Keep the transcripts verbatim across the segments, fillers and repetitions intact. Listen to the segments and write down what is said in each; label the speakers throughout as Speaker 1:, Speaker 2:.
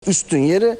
Speaker 1: üstün yeri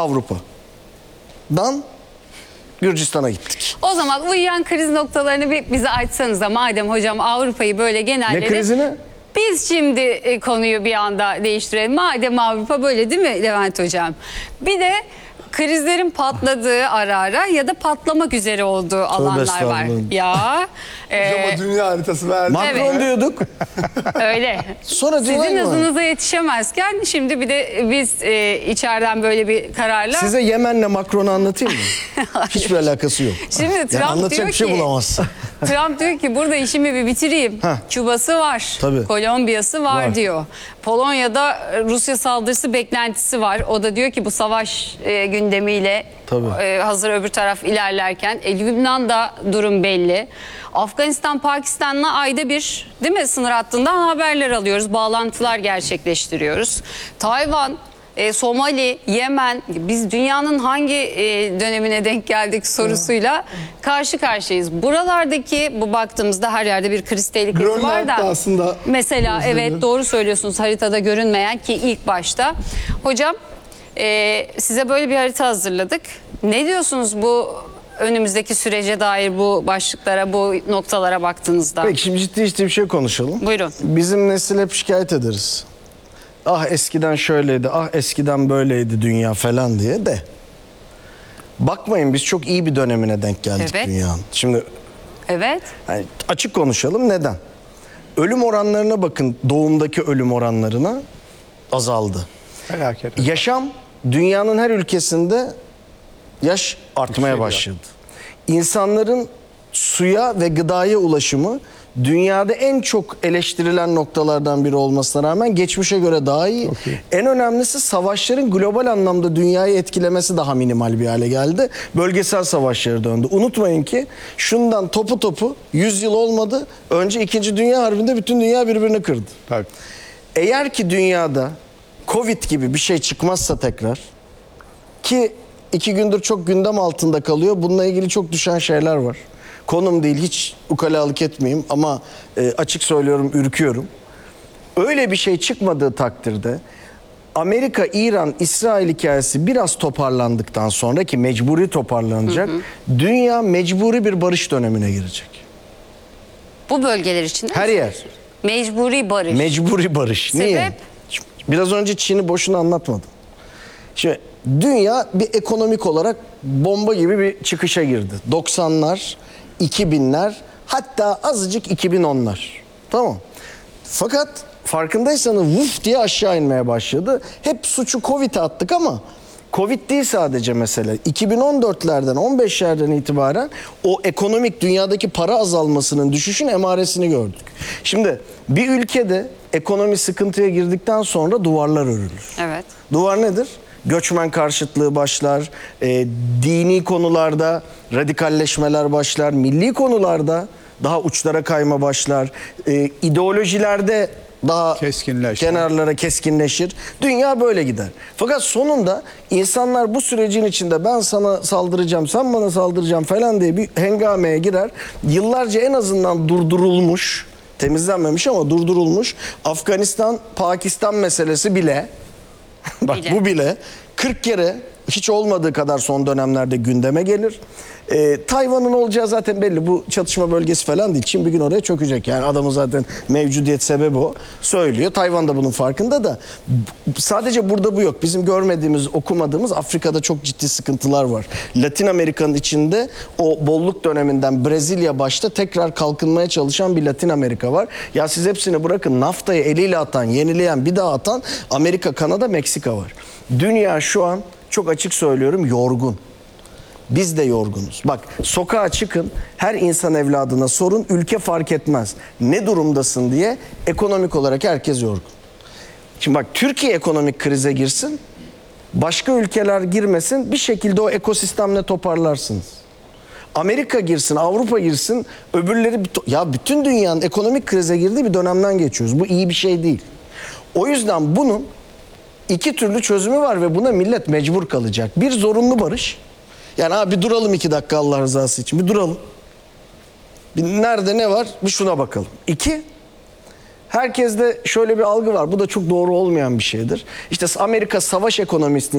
Speaker 1: Avrupa'dan Gürcistan'a gittik.
Speaker 2: O zaman uyuyan kriz noktalarını bir bize açsanıza madem hocam Avrupa'yı böyle genelledi.
Speaker 1: Ne krizini?
Speaker 2: Biz şimdi e, konuyu bir anda değiştirelim. Madem Avrupa böyle değil mi Levent hocam? Bir de krizlerin patladığı ara ara ya da patlamak üzere olduğu alanlar var. Ya.
Speaker 3: Hocam
Speaker 2: E,
Speaker 3: o dünya haritası verdi.
Speaker 1: Macron
Speaker 2: Evet.
Speaker 1: diyorduk.
Speaker 2: öyle.
Speaker 1: Sonra diyorlar
Speaker 2: Sizin
Speaker 1: ki bana,
Speaker 2: hızınıza yetişemezken şimdi bir de biz e, içeriden böyle bir kararla.
Speaker 1: size Yemen'le Macron'u anlatayım mı? Hiçbir alakası yok.
Speaker 2: Şimdi
Speaker 1: Yani
Speaker 2: Trump
Speaker 1: anlatacak
Speaker 2: diyor
Speaker 1: bir şey
Speaker 2: ki,
Speaker 1: bulamazsın.
Speaker 2: Trump diyor ki burada işimi bir bitireyim.
Speaker 1: Heh.
Speaker 2: Küba'sı var,
Speaker 1: Tabii.
Speaker 2: Kolombiya'sı var,
Speaker 1: Var.
Speaker 2: diyor. Polonya'da Rusya saldırısı beklentisi var. O da diyor ki bu savaş e, gündemiyle
Speaker 1: Tabii.
Speaker 2: e, hazır öbür taraf ilerlerken. E, Lübnan'da durum belli. Afganistan, Pakistan'la ayda bir değil mi sınır hattından haberler alıyoruz. Bağlantılar gerçekleştiriyoruz. Tayvan, E, Somali, Yemen, biz dünyanın hangi e, dönemine denk geldik sorusuyla karşı karşıyayız. Buralardaki bu baktığımızda her yerde bir kriz tehlikesi var
Speaker 3: Grönland
Speaker 2: da.
Speaker 3: da aslında
Speaker 2: Mesela
Speaker 3: gözlerim.
Speaker 2: evet doğru söylüyorsunuz, haritada görünmeyen ki ilk başta. Hocam e, size böyle bir harita hazırladık. Ne diyorsunuz bu önümüzdeki sürece dair bu başlıklara, bu noktalara baktığınızda?
Speaker 1: Peki şimdi ciddi ciddi bir şey konuşalım.
Speaker 2: Buyurun.
Speaker 1: Bizim nesil hep şikayet ederiz. Ah eskiden şöyleydi, ah eskiden böyleydi dünya falan diye de. Bakmayın biz çok iyi bir dönemine denk geldik
Speaker 2: Evet.
Speaker 1: dünyanın. Şimdi
Speaker 2: Evet.
Speaker 1: yani açık konuşalım, neden? Ölüm oranlarına bakın, doğumdaki ölüm oranlarına azaldı.
Speaker 3: Felaket.
Speaker 1: Yaşam dünyanın her ülkesinde yaş artmaya
Speaker 3: Yükseliyor.
Speaker 1: başladı. İnsanların suya ve gıdaya ulaşımı dünyada en çok eleştirilen noktalardan biri olmasına rağmen geçmişe göre daha iyi.
Speaker 3: Çok iyi.
Speaker 1: En önemlisi savaşların global anlamda dünyayı etkilemesi daha minimal bir hale geldi. Bölgesel savaşlara döndü. Unutmayın ki şundan topu topu yüz yıl olmadı. Önce İkinci Dünya Harbi'nde bütün dünya birbirini kırdı.
Speaker 3: Tabii.
Speaker 1: Eğer ki dünyada Covid gibi bir şey çıkmazsa tekrar, ki iki gündür çok gündem altında kalıyor. Bununla ilgili çok düşen şeyler var. Konum değil, hiç ukalalık etmeyeyim ama e, açık söylüyorum, ürküyorum. Öyle bir şey çıkmadığı takdirde Amerika, İran, İsrail hikayesi biraz toparlandıktan sonra, ki mecburi toparlanacak, hı hı, dünya mecburi bir barış dönemine girecek.
Speaker 2: Bu bölgeler için de
Speaker 1: Her
Speaker 2: mi?
Speaker 1: yer.
Speaker 2: Mecburi barış.
Speaker 1: Mecburi barış.
Speaker 2: Sebep?
Speaker 1: Niye? Biraz önce Çin'i boşuna anlatmadım. Şimdi dünya bir ekonomik olarak bomba gibi bir çıkışa girdi. doksanlar, iki binler, hatta azıcık iki bin onlar. Tamam. Fakat farkındaysanız vuf diye aşağı inmeye başladı. Hep suçu Covid'e attık ama Covid değil sadece mesele. iki bin on dörtlerden, on beşlerden itibaren o ekonomik dünyadaki para azalmasının, düşüşün emaresini gördük. Şimdi bir ülkede ekonomi sıkıntıya girdikten sonra duvarlar örülür.
Speaker 2: Evet.
Speaker 1: Duvar nedir? Göçmen karşıtlığı başlar, e, dini konularda radikalleşmeler başlar, milli konularda daha uçlara kayma başlar, e, ideolojilerde daha
Speaker 3: Keskinleşir.
Speaker 1: kenarlara keskinleşir. Dünya böyle gider. Fakat sonunda insanlar bu sürecin içinde ben sana saldıracağım, sen bana saldıracağım falan diye bir hengameye girer. Yıllarca en azından durdurulmuş, temizlenmemiş ama durdurulmuş Afganistan, Pakistan meselesi bile bak
Speaker 2: Bile.
Speaker 1: bu bile kırk kere, hiç olmadığı kadar son dönemlerde gündeme gelir. Ee, Tayvan'ın olacağı zaten belli. Bu çatışma bölgesi falan değil. Çin bir gün oraya çökecek. Yani adamın zaten mevcudiyet sebebi o. Söylüyor. Tayvan da bunun farkında da. Sadece burada bu yok. Bizim görmediğimiz, okumadığımız Afrika'da çok ciddi sıkıntılar var. Latin Amerika'nın içinde o bolluk döneminden Brezilya başta tekrar kalkınmaya çalışan bir Latin Amerika var. Ya siz hepsini bırakın. Naftayı eliyle atan, yenileyen, bir daha atan Amerika, Kanada, Meksika var. Dünya şu an, çok açık söylüyorum, yorgun. Biz de yorgunuz. Bak, sokağa çıkın, her insan evladına sorun, ülke fark etmez. Ne durumdasın diye, ekonomik olarak herkes yorgun. Şimdi bak, Türkiye ekonomik krize girsin, başka ülkeler girmesin, bir şekilde o ekosistemle toparlarsınız. Amerika girsin, Avrupa girsin, öbürleri... Ya bütün dünyanın ekonomik krize girdiği bir dönemden geçiyoruz. Bu iyi bir şey değil. O yüzden bunun iki türlü çözümü var ve buna millet mecbur kalacak. Bir, zorunlu barış. Yani abi bir duralım iki dakika Allah rızası için. Bir duralım. Bir nerede ne var? Bir şuna bakalım. İki, herkeste şöyle bir algı var. Bu da çok doğru olmayan bir şeydir. İşte Amerika savaş ekonomisini